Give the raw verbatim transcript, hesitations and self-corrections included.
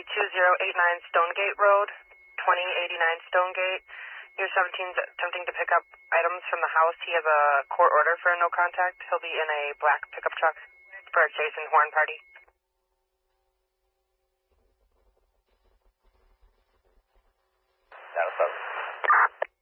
two zero eight nine Stonegate Road, twenty eighty-nine Stonegate. Year seventeen's attempting to pick up items from the house. He has a court order for no contact. He'll be in a black pickup truck for a chase and horn party.